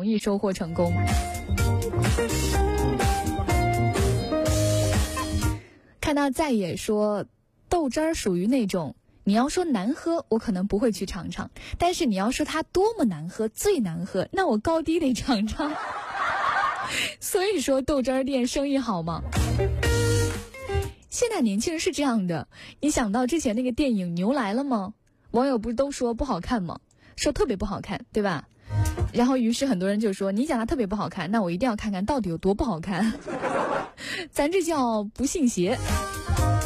容易收获成功。看到在野说豆汁儿属于那种你要说难喝我可能不会去尝尝，但是你要说它多么难喝最难喝，那我高低得尝尝。所以说豆汁儿店生意好吗？现在年轻人是这样的，你想到之前那个电影《牛来了》吗？网友不是都说不好看吗？说特别不好看，对吧？然后于是很多人就说你讲它特别不好看，那我一定要看看到底有多不好看。咱这叫不信邪。